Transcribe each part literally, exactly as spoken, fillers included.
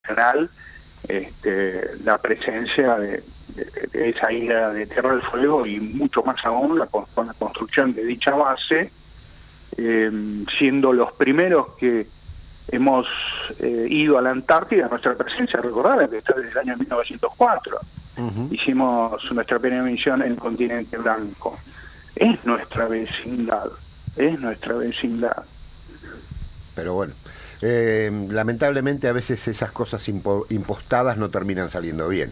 internacional este, la presencia de, de, de esa isla de Tierra del Fuego y mucho más aún la, con la construcción de dicha base, eh, siendo los primeros que hemos eh, ido a la Antártida. Nuestra presencia, recordad, que está desde el año mil novecientos cuatro. Uh-huh. Hicimos nuestra primera misión en el continente blanco. Es nuestra vecindad, es nuestra vecindad. Pero bueno, eh, lamentablemente a veces esas cosas impo- impostadas no terminan saliendo bien.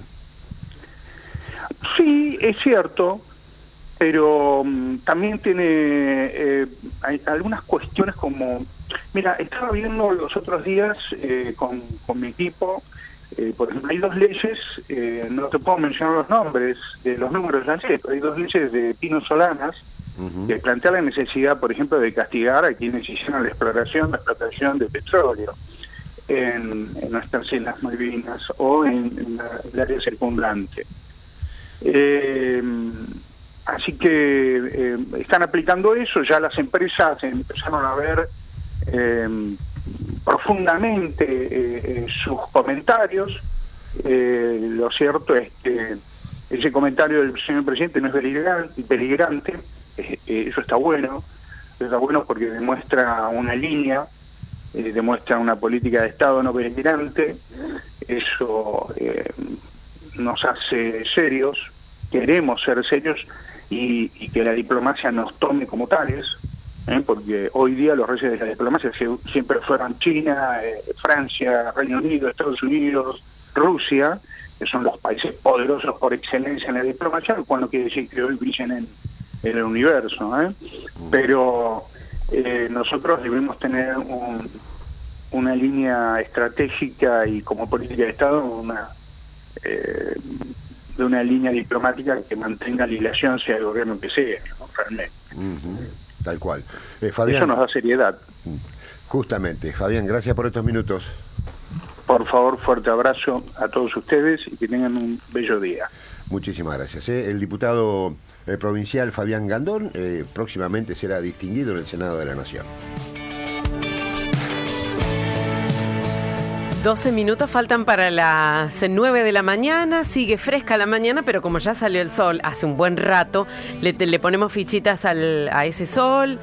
Sí, es cierto, pero um, también tiene eh, hay algunas cuestiones como... Mira, estaba viendo los otros días eh, con, con mi equipo, eh, por ejemplo, hay dos leyes, eh, no te puedo mencionar los nombres de los números de las leyes, pero hay dos leyes de Pino Solanas, uh-huh, que plantea la necesidad, por ejemplo, de castigar a quienes hicieron la exploración, la explotación de petróleo en, en nuestras Islas Malvinas o en, en la, el área circundante. Eh, así que eh, están aplicando eso, ya las empresas empezaron a ver eh, profundamente eh, sus comentarios. Eh, lo cierto es que ese comentario del señor presidente no es beligerante, beligerante eh, eh, eso está bueno, está bueno porque demuestra una línea, eh, demuestra una política de Estado no beligerante. Eso eh, nos hace serios, queremos ser serios y, y que la diplomacia nos tome como tales, ¿eh? Porque hoy día los reyes de la diplomacia siempre fueron China, eh, Francia, Reino Unido, Estados Unidos, Rusia, que son los países poderosos por excelencia en la diplomacia, lo cual no quiere decir que hoy brillen en, en el universo, ¿eh? Pero eh, nosotros debemos tener un, una línea estratégica y como política de Estado una eh, de una línea diplomática que mantenga la hilación sea el gobierno que sea, ¿no? Realmente. Uh-huh. Tal cual. Eh, Fabián, eso nos da seriedad. Justamente. Fabián, gracias por estos minutos. Por favor, fuerte abrazo a todos ustedes y que tengan un bello día. Muchísimas gracias. ¿eh? El diputado eh, provincial Fabián Gandón eh, próximamente será distinguido en el Senado de la Nación. doce minutos faltan para las nueve de la mañana, sigue fresca la mañana, pero como ya salió el sol hace un buen rato, le, le ponemos fichitas al, a ese sol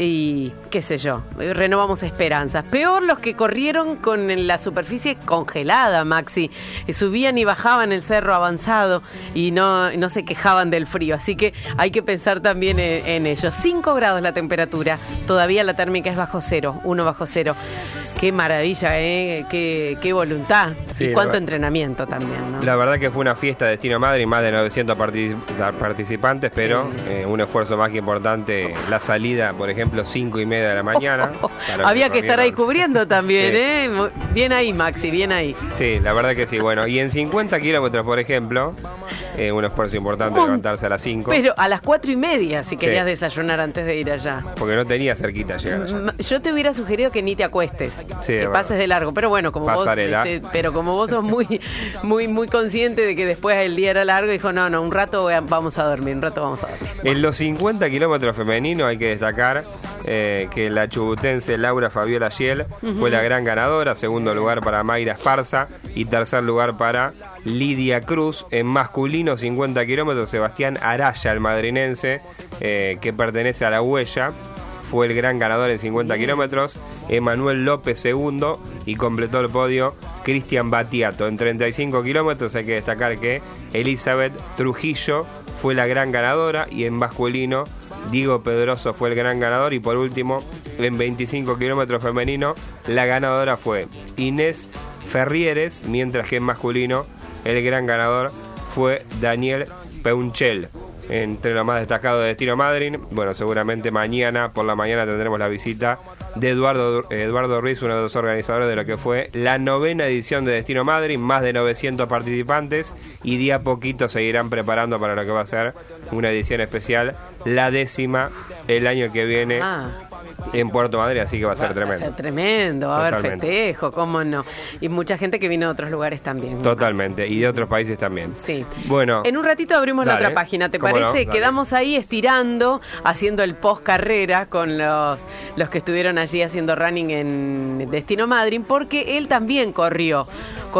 y qué sé yo, renovamos esperanzas. Peor los que corrieron con la superficie congelada, Maxi, subían y bajaban el cerro avanzado y no, no se quejaban del frío, así que hay que pensar también en, en ello. cinco grados la temperatura, todavía la térmica es bajo cero, uno bajo cero. Qué maravilla, ¿eh? Qué, qué voluntad, sí, y cuánto entrenamiento también, ¿no? La verdad que fue una fiesta de Destino Madryn, más de novecientos particip- participantes, pero sí. eh, un esfuerzo más que importante, la salida, por ejemplo, cinco y media de la mañana. Oh, oh, oh. Había que, que estar ahí cubriendo también, sí. ¿eh? Bien ahí, Maxi, bien ahí. Sí, la verdad que sí. Bueno, y en cincuenta kilómetros, por ejemplo, eh, un esfuerzo importante un, levantarse a las cinco. Pero a las cuatro y media, si querías sí. desayunar antes de ir allá. Porque no tenía cerquita llegar allá. Yo te hubiera sugerido que ni te acuestes, sí, que pases de largo, pero bueno, como Pasarela. vos, este, pero como vos sos muy, muy, muy consciente de que después el día era largo, dijo, no, no, un rato vamos a dormir, un rato vamos a dormir. En los cincuenta kilómetros femeninos hay que destacar eh, que la chubutense Laura Fabiola Giel uh-huh. fue la gran ganadora, segundo lugar para Mayra Esparza y tercer lugar para Lidia Cruz. En masculino cincuenta kilómetros, Sebastián Araya, el madrinense, eh, que pertenece a La Huella, fue el gran ganador en cincuenta kilómetros. Emanuel López segundo y completó el podio Cristian Batiato. En treinta y cinco kilómetros hay que destacar que Elizabeth Trujillo fue la gran ganadora y en masculino Diego Pedroso fue el gran ganador y por último en veinticinco kilómetros femenino la ganadora fue Inés Ferrieres, mientras que en masculino el gran ganador fue Daniel Peunchel. Entre lo más destacado de Destino Madryn, bueno, seguramente mañana por la mañana tendremos la visita de Eduardo Eduardo Ruiz, uno de los organizadores de lo que fue la novena edición de Destino Madryn, más de novecientos participantes y de a poquito seguirán preparando para lo que va a ser una edición especial, la décima el año que viene. Ah. En Puerto Madryn, así que va a ser va, tremendo. Va a ser tremendo, va a haber festejo, cómo no. Y mucha gente que vino de otros lugares también. Totalmente, y de otros países también. Sí. Bueno. En un ratito abrimos dale, la otra página, ¿te parece? No? Quedamos ahí estirando, haciendo el post carrera con los, los que estuvieron allí haciendo running en Destino Madryn, porque él también corrió.